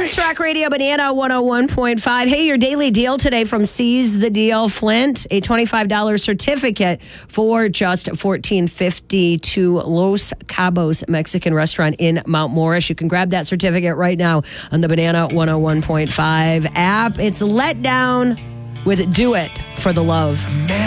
It's Rock Radio Banana 101.5. Hey, your daily deal today from Seize the Deal Flint, a $25 certificate for just $14.50 to Los Cabos Mexican restaurant in Mount Morris. You can grab that certificate right now on the Banana 101.5 app. It's Let Down with Do It for the Love.